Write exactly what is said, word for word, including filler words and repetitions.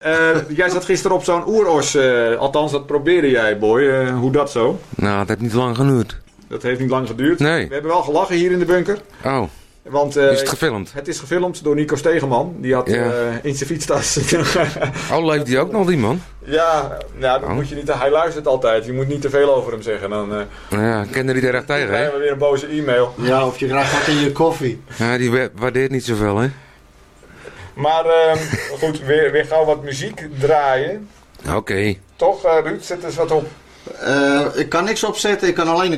Uh, jij zat gisteren op zo'n oeros, uh, althans dat probeerde jij, boy. Uh, hoe dat zo? Nou, dat heeft niet lang geduurd. Dat heeft niet lang geduurd. Nee. We hebben wel gelachen hier in de bunker. Oh, want, uh, is het gefilmd? Het is gefilmd door Nico Stegeman. Die had ja. uh, in zijn fietstas... oh, leeft die ook nog, die man? Ja, nou, dat oh. moet je niet... Hij luistert altijd. Je moet niet te veel over hem zeggen. Dan, uh, ja, kende die er echt tegen, hè? Dan hebben we weer een boze e-mail. Ja, of je krijgt wat in je koffie. Ja, die waardeert niet zoveel, hè? Maar uh, goed, weer, weer gauw wat muziek draaien. Oké. Okay. Toch, uh, Ruud? Zet eens wat op. Uh, ik kan niks opzetten. Ik kan alleen